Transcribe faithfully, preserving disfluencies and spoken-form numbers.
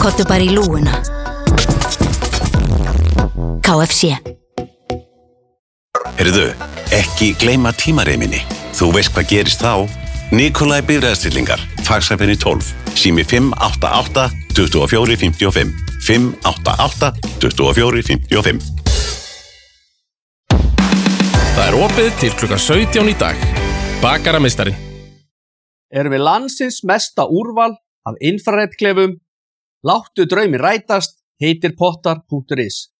Komdu bara í lúguna. K F C. Heyrðu, ekki gleyma tímareiminni. Þú veist hvað gerist þá. Nikolaj Bifreiðastillingar, Faxafeni tólf, sími fimm átta átta, tvö fjögur fimm fimm, fimm átta átta, tvö fjögur fimm fimm. Það er opið til klukkan sautján í dag. Bakarameistarinn. Erum við landsins mesta úrval af infraredklefum? Láttu draumi rætast, heitir pottar punktur is.